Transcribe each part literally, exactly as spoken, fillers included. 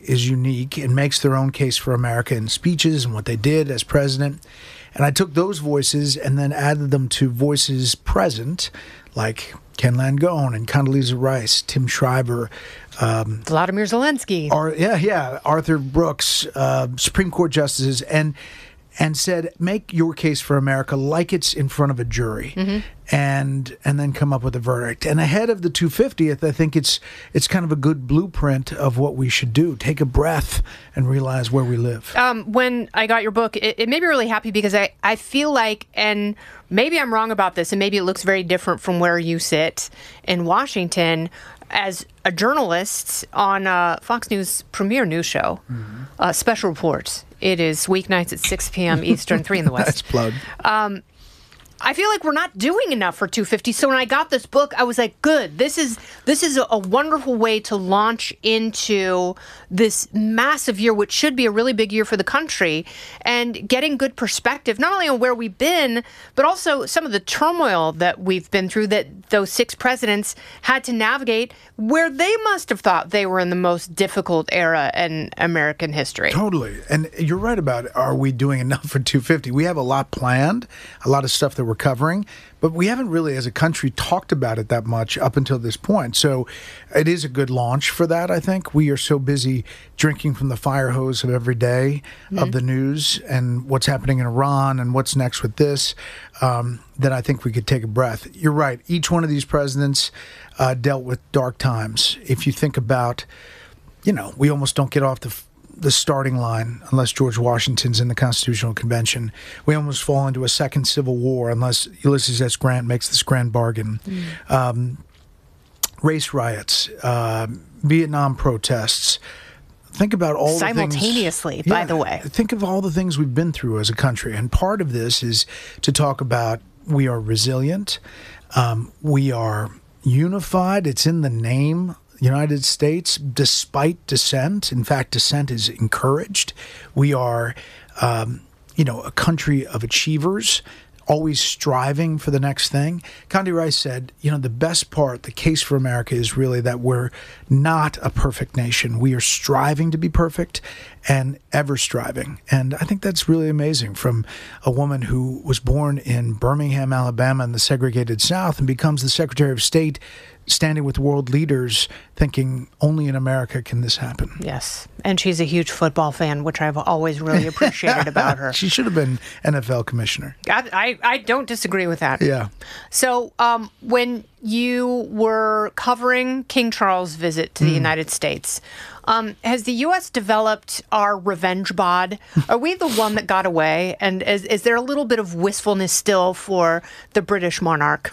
is unique and makes their own case for America in speeches and what they did as president. And I took those voices and then added them to voices present, like Ken Langone and Condoleezza Rice, Tim Shriver, um, Vladimir Zelensky. Ar- yeah, yeah, Arthur Brooks, uh, Supreme Court justices, and and said, make your case for America like it's in front of a jury, mm-hmm. and and then come up with a verdict. And ahead of the two hundred fiftieth, I think it's it's kind of a good blueprint of what we should do. Take a breath and realize where we live. Um, when I got your book, it, it made me really happy because I, I feel like, and maybe I'm wrong about this, and maybe it looks very different from where you sit in Washington, as a journalist on uh, Fox News' premier news show, mm-hmm. uh, Special Reports. It is weeknights at six p.m. Eastern, three in the West. That's plug. Um, I feel like we're not doing enough for two fifty. So when I got this book, I was like, good. This is this is a, a wonderful way to launch into this massive year, which should be a really big year for the country, and getting good perspective, not only on where we've been, but also some of the turmoil that we've been through, that those six presidents had to navigate, where they must have thought they were in the most difficult era in American history. Totally. And you're right about, are we doing enough for two fifty? We have a lot planned, a lot of stuff that we're covering, but we haven't really, as a country, talked about it that much up until this point. So it is a good launch for that, I think. We are so busy drinking from the fire hose of every day mm-hmm. of the news and what's happening in Iran and what's next with this, um, that I think we could take a breath. You're right. Each one of these presidents uh, dealt with dark times. If you think about, you know, we almost don't get off the the starting line unless George Washington's in the Constitutional Convention. We almost fall into a second Civil War unless Ulysses S. Grant makes this grand bargain. Mm. Um, race riots, uh, Vietnam protests. Think about all simultaneously, the things, by yeah, the way. Think of all the things we've been through as a country. And part of this is to talk about we are resilient. Um, we are unified. It's in the name United States, despite dissent. In fact, dissent is encouraged. We are, um, you know, a country of achievers, always striving for the next thing. Condi Rice said, you know, the best part, the case for America is really that we're not a perfect nation. We are striving to be perfect and ever striving. And I think that's really amazing, from a woman who was born in Birmingham, Alabama in the segregated South and becomes the Secretary of State, standing with world leaders, thinking only in America can this happen. Yes. And she's a huge football fan, which I've always really appreciated about her. She should have been N F L commissioner. I, I, I don't disagree with that. Yeah. So um, when you were covering King Charles' visit to the mm. United States, um, has the U S developed our revenge bod? Are we the one that got away? And is, is there a little bit of wistfulness still for the British monarch?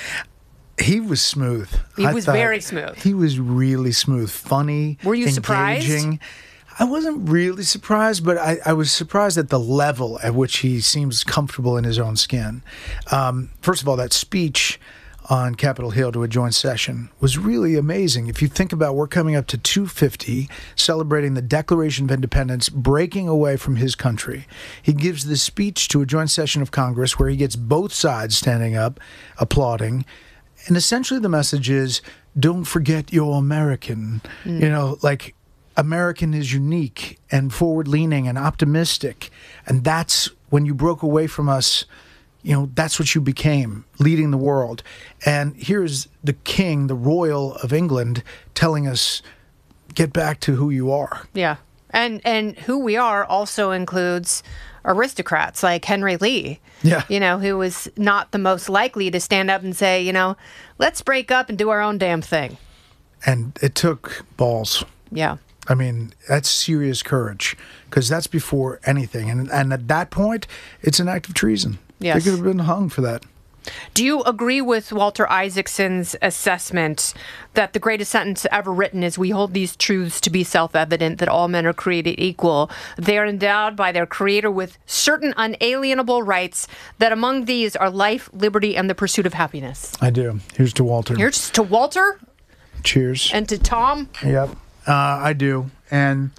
He was smooth. He I was very smooth. He was really smooth, funny, Were you engaging. surprised? I wasn't really surprised, but I, I was surprised at the level at which he seems comfortable in his own skin. Um, first of all, that speech on Capitol Hill to a joint session was really amazing. If you think about, we're coming up to two fifty, celebrating the Declaration of Independence, breaking away from his country. He gives this speech to a joint session of Congress where he gets both sides standing up, applauding. And essentially the message is, don't forget you're American. Mm. You know, like, American is unique and forward-leaning and optimistic. And that's when you broke away from us, you know, that's what you became, leading the world. And here's the king, the royal of England, telling us, get back to who you are. Yeah. And and who we are also includes aristocrats like Henry Lee, yeah. you know, who was not the most likely to stand up and say, you know, let's break up and do our own damn thing. And it took balls. Yeah. I mean, that's serious courage, because that's before anything. And and at that point, it's an act of treason. Yes. They could have been hung for that. Do you agree with Walter Isaacson's assessment that the greatest sentence ever written is, we hold these truths to be self-evident, that all men are created equal. They are endowed by their creator with certain unalienable rights, that among these are life, liberty, and the pursuit of happiness? I do. Here's to Walter. Here's to Walter. Cheers. And to Tom. Yep. Uh, I do. And,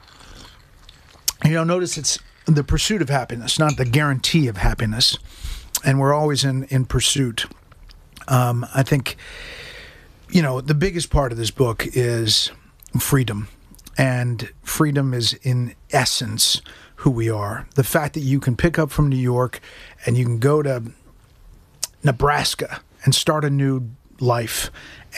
you know, notice it's the pursuit of happiness, not the guarantee of happiness. And we're always in, in pursuit. Um, I think, you know, the biggest part of this book is freedom. And freedom is in essence who we are. The fact that you can pick up from New York and you can go to Nebraska and start a new life,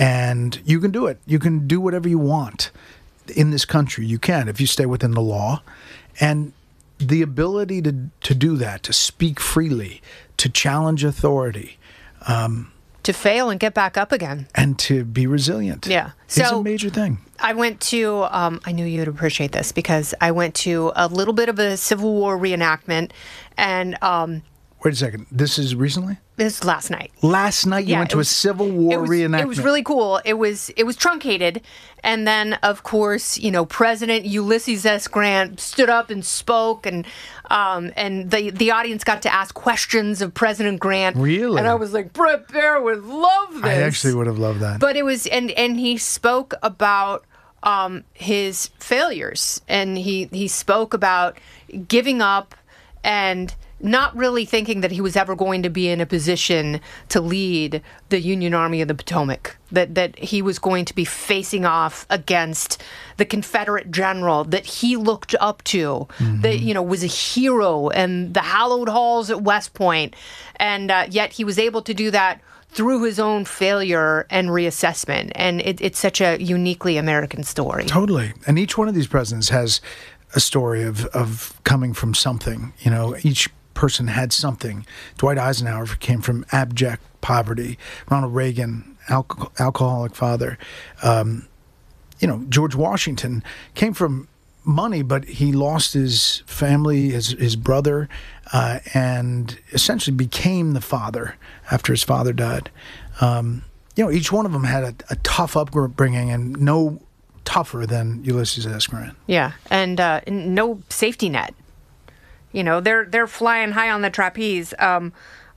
and you can do it. You can do whatever you want in this country. You can, if you stay within the law. And the ability to, to do that, to speak freely, to challenge authority, um, to fail and get back up again. and to be resilient. Yeah. It's a So- major thing. I went to, um, I knew you'd appreciate this because I went to a little bit of a Civil War reenactment, and um, Wait a second. This is recently? this was last night. Last night you Yeah, went it to was- a Civil War it was, reenactment. It was really cool. It was it was truncated, and then of course, you know, President Ulysses S. Grant stood up and spoke, and um, and the the audience got to ask questions of President Grant. Really? And I was like, Brett Baer would love this. I actually would have loved that. But it was, and and he spoke about um, his failures, and he he spoke about giving up and not really thinking that he was ever going to be in a position to lead the Union Army of the Potomac, that that he was going to be facing off against the Confederate general that he looked up to, that, you know, was a hero in the hallowed halls at West Point. And uh, yet he was able to do that through his own failure and reassessment. And it, it's such a uniquely American story. Totally. And each one of these presidents has a story of, of coming from something. You know, each person had something. Dwight Eisenhower came from abject poverty. Ronald Reagan, alco- alcoholic father. Um, you know, George Washington came from money, but he lost his family, his his brother, uh, and essentially became the father after his father died. Um, you know, each one of them had a, a tough upbringing, and no tougher than Ulysses S. Grant. Yeah, and uh, no safety net. You know, they're they're flying high on the trapeze. Um,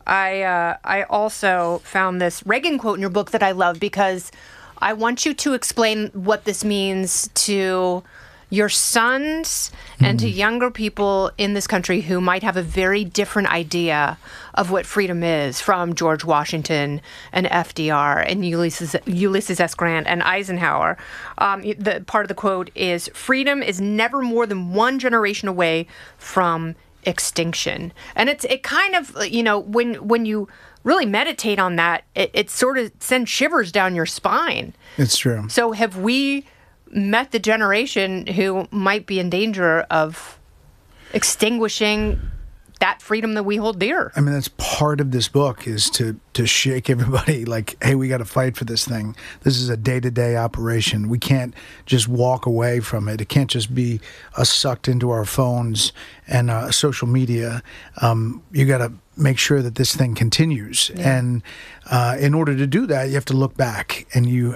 I uh, I also found this Reagan quote in your book that I love, because I want you to explain what this means to your sons and to younger people in this country who might have a very different idea of what freedom is from George Washington and F D R and Ulysses, Ulysses S. Grant and Eisenhower. Um, the part of the quote is, "Freedom is never more than one generation away from extinction." And it's it kind of, you know, when when you really meditate on that, it, it sort of sends shivers down your spine. It's true. So have we met the generation who might be in danger of extinguishing that freedom that we hold dear? I mean, that's part of this book, is to to shake everybody like, hey, we got to fight for this thing. This is a day-to-day operation. We can't just walk away from it. It can't just be us sucked into our phones and uh, social media. Um, you got to make sure that this thing continues. Yeah. And uh, in order to do that, you have to look back. And you,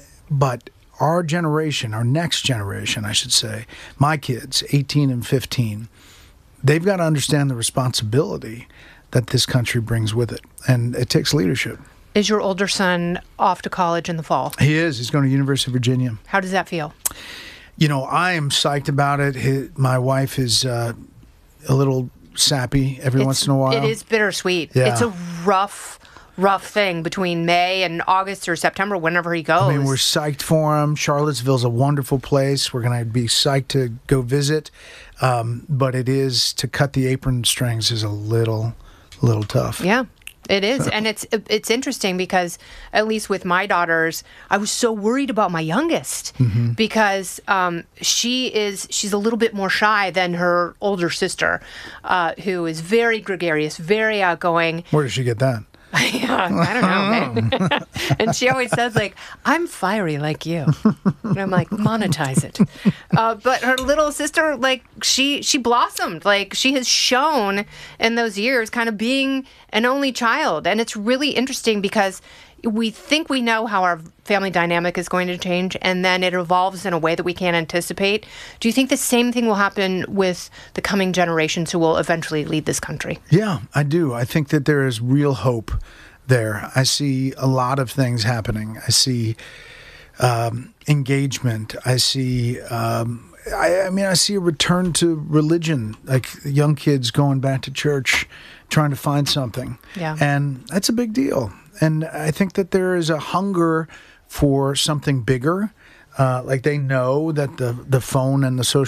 but our generation, our next generation, I should say, my kids, eighteen and fifteen, they've got to understand the responsibility that this country brings with it. And it takes leadership. Is your older son off to college in the fall? He is. He's going to University of Virginia. How does that feel? You know, I am psyched about it. His, my wife is uh, a little sappy every It's- once in a while. It is bittersweet. Yeah. It's a rough, rough thing between May and August or September, whenever he goes. I mean, we're psyched for him. Charlottesville's a wonderful place. We're going to be psyched to go visit. Um, but it is, to cut the apron strings is a little, little tough. Yeah, it is. And it's it's interesting because, at least with my daughters, I was so worried about my youngest Mm-hmm. because um, she is she's a little bit more shy than her older sister, uh, who is very gregarious, very outgoing. Where did she get that? Yeah, I don't know. man. And she always says, like, I'm fiery like you. And I'm like, monetize it. Uh, but her little sister, like, she she blossomed. Like, she has shown in those years kind of being an only child. And it's really interesting because we think we know how our family dynamic is going to change, and then it evolves in a way that we can't anticipate. Do you think the same thing will happen with the coming generations who will eventually lead this country? Yeah, I do. I think that there is real hope there. I see a lot of things happening. I see um, engagement. I see, um, I, I mean, I see a return to religion, like young kids going back to church, trying to find something. Yeah. And that's a big deal. And I think that there is a hunger for something bigger. Uh, like they know that the, the phone and the social